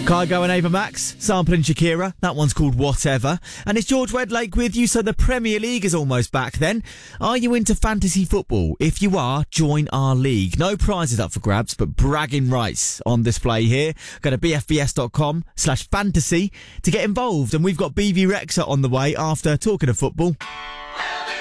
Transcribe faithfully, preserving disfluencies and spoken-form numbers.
Kygo and Ava Max, sampling Shakira. That one's called Whatever. And it's George Wedlake with you, so the Premier League is almost back then. Are you into fantasy football? If you are, join our league. No prizes up for grabs, but bragging rights on display here. Go to bfbs.com slash fantasy to get involved. And we've got B V Rexa on the way after talking of football.